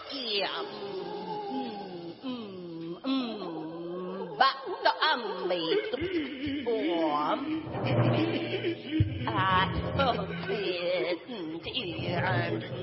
将把个美的我天地